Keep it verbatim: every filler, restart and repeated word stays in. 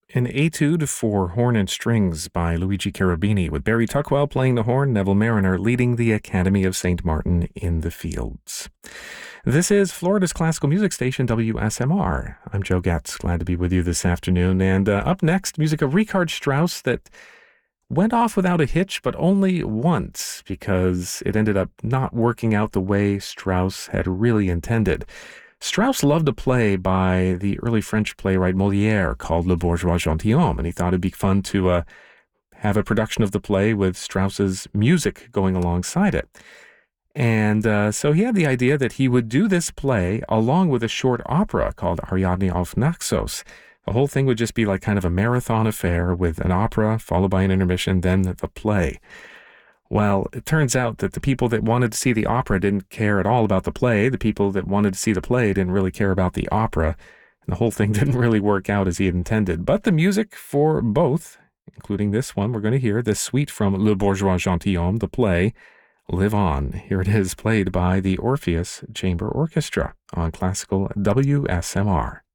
An Etude for Horn and Strings by Luigi Cherubini, with Barry Tuckwell playing the horn, Neville Mariner leading the Academy of Saint Martin in the fields. This is Florida's classical music station, W S M R. I'm Joe Getz, glad to be with you this afternoon. And uh, up next, music of Richard Strauss that went off without a hitch, but only once, because it ended up not working out the way Strauss had really intended. Strauss loved a play by the early French playwright Molière called Le Bourgeois Gentilhomme, and he thought it'd be fun to uh, have a production of the play with Strauss's music going alongside it. And uh, so he had the idea that he would do this play along with a short opera called Ariadne auf Naxos. The whole thing would just be like kind of a marathon affair with an opera followed by an intermission, then the play. Well, it turns out that the people that wanted to see the opera didn't care at all about the play. The people that wanted to see the play didn't really care about the opera. And the whole thing didn't really work out as he had intended. But the music for both, including this one we're going to hear, this suite from Le Bourgeois Gentilhomme, the play, live on. Here it is, played by the Orpheus Chamber Orchestra on classical W S M R.